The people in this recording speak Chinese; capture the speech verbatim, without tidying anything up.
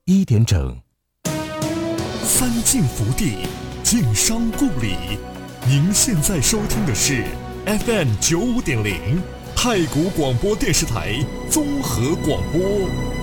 一点整。 三晋福地，晋商故里。您现在收听的是 F M 九五点零太谷广播电视台综合广播。